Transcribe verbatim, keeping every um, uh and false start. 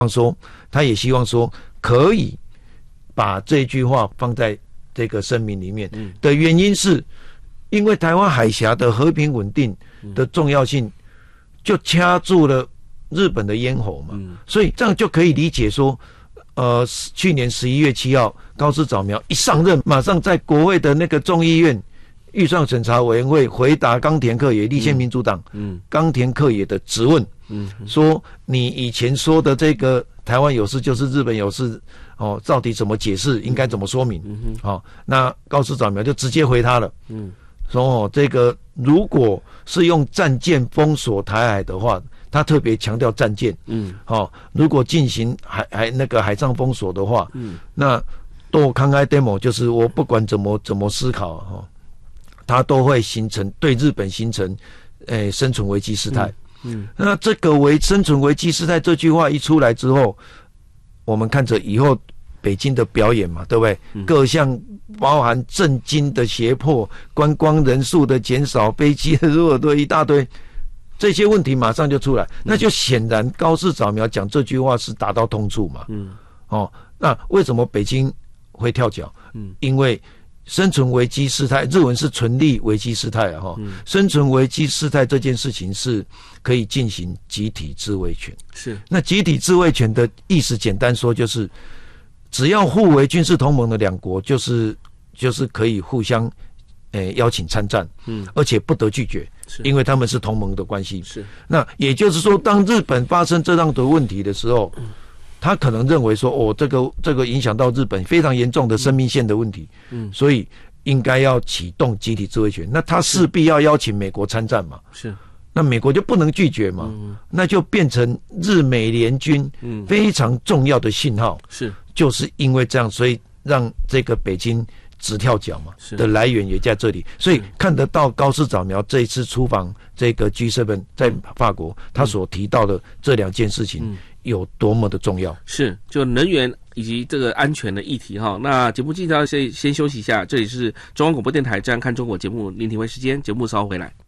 说，他也希望说可以把这句话放在这个声明里面的原因是，因为台湾海峡的和平稳定的重要性，就掐住了日本的咽喉嘛，所以这样就可以理解说，呃，去年十一月七号高市早苗一上任，马上在国会的那个众议院预算审查委员会回答冈田克也立宪民主党冈田克也的质问，说你以前说的这个台湾有事就是日本有事，哦，到底怎么解释，应该怎么说明？哦，那高市早苗就直接回他了，说哦，这个如果是用战舰封锁台海的话，他特别强调战舰，嗯，好、哦，如果进行海海那个海上封锁的话，嗯，那都康开 demo 就是我不管怎么怎么思考哈、哦，它都会形成对日本形成，诶、欸、生存危机事态，嗯，嗯那这个为生存危机事态这句话一出来之后，我们看着以后北京的表演嘛，对不对？嗯、各项包含政经的胁迫、观光人数的减少、飞机的弱队一大堆。这些问题马上就出来，那就显然高市早苗讲这句话是达到痛处嘛。嗯，哦，那为什么北京会跳脚？嗯，因为生存危机事态，日文是存立危机事态啊，哈、嗯，生存危机事态这件事情是可以进行集体自卫权。是，那集体自卫权的意思，简单说就是，只要互为军事同盟的两国，就是就是可以互相。诶，邀请参战，嗯，而且不得拒绝，因为他们是同盟的关系。是，那也就是说，当日本发生这样的问题的时候，嗯、他可能认为说，哦，这个这个影响到日本非常严重的生命线的问题，嗯，所以应该要启动集体自卫权。那他势必要邀请美国参战嘛，是，那美国就不能拒绝嘛，嗯、那就变成日美联军非常重要的信号。是，就是因为这样，所以让这个北京。直跳脚嘛的来源也在这里，所以看得到高市早苗这一次出访这个 G 七 在法国，他所提到的这两件事情有多么的重要。 是，就能源以及这个安全的议题哈。那节目进行到先先休息一下，这里是中央广播电台《这样看中国》节目，林廷辉时间，节目稍后回来。